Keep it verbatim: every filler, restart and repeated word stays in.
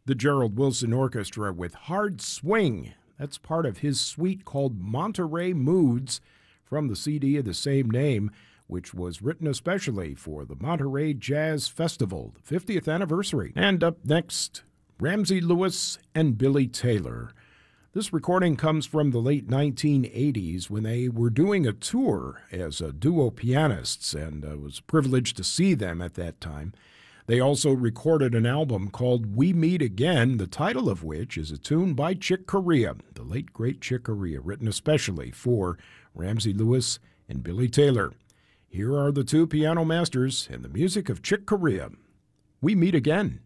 The Gerald Wilson Orchestra with Hard Swing. That's part of his suite called Monterey Moods from the C D of the same name, which was written especially for the Monterey Jazz Festival, the fiftieth anniversary. And up next, Ramsey Lewis and Billy Taylor. This recording comes from the late nineteen eighties when they were doing a tour as a duo pianists, and I was privileged to see them at that time. They also recorded an album called We Meet Again, the title of which is a tune by Chick Corea, the late great Chick Corea, written especially for Ramsey Lewis and Billy Taylor. Here are the two piano masters and the music of Chick Corea. We Meet Again.